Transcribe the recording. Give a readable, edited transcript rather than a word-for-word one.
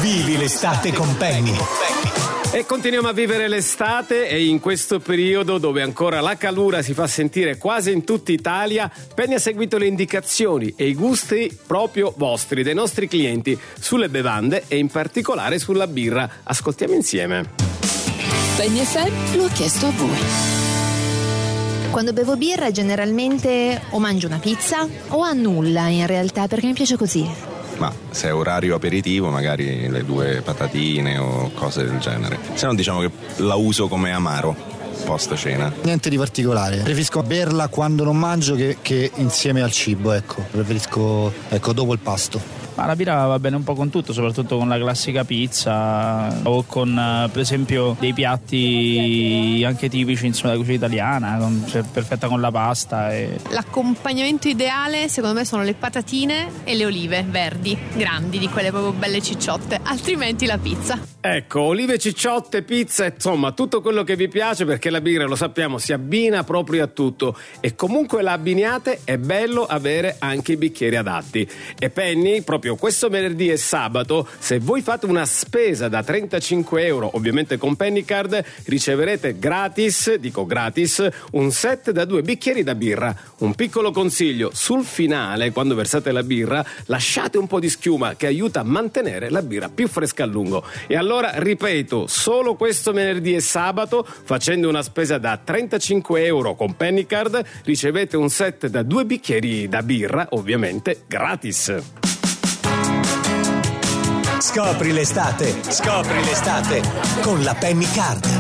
Vivi l'estate con Penny. E continuiamo a vivere l'estate, e in questo periodo dove ancora la calura si fa sentire quasi in tutta Italia, Penny ha seguito le indicazioni e i gusti proprio vostri, dei nostri clienti, sulle bevande e in particolare sulla birra. Ascoltiamo insieme. Penny FM lo ha chiesto a voi. Quando bevo birra generalmente o mangio una pizza o a nulla in realtà, perché mi piace così. Ma se è orario aperitivo magari le 2 patatine o cose del genere. Se no diciamo che la uso come amaro post cena. Niente di particolare, preferisco berla quando non mangio che insieme al cibo, ecco. Preferisco dopo il pasto. Ma la birra va bene un po' con tutto, soprattutto con la classica pizza o con per esempio dei piatti anche tipici, insomma, della cucina italiana, cioè, perfetta con la pasta. L'accompagnamento ideale secondo me sono le patatine e le olive verdi, grandi, di quelle proprio belle cicciotte, altrimenti la pizza. Ecco, olive, cicciotte, pizza, insomma tutto quello che vi piace, perché la birra, lo sappiamo, si abbina proprio a tutto, e comunque la abbiniate è bello avere anche i bicchieri adatti. E Penny, proprio questo venerdì e sabato, se voi fate una spesa da 35 euro, ovviamente con Penny Card, riceverete gratis, dico gratis, un set da 2 bicchieri da birra. Un piccolo consiglio: sul finale, quando versate la birra, lasciate un po' di schiuma, che aiuta a mantenere la birra più fresca a lungo. E allora, ripeto, solo questo venerdì e sabato, facendo una spesa da 35 euro con Penny Card, ricevete un set da 2 bicchieri da birra, ovviamente gratis. Scopri l'estate con la Penny Card.